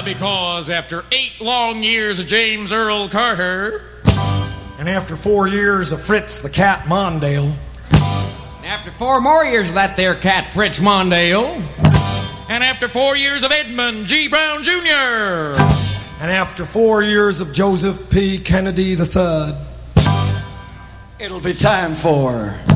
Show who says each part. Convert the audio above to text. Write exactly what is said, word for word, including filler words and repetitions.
Speaker 1: Because after eight long years of James Earl Carter,
Speaker 2: and after four years of Fritz the Cat Mondale,
Speaker 3: and after four more years of that there cat Fritz Mondale,
Speaker 1: and after four years of Edmund G. Brown Junior,
Speaker 2: and after four years of Joseph P. Kennedy the third,
Speaker 4: it'll be time for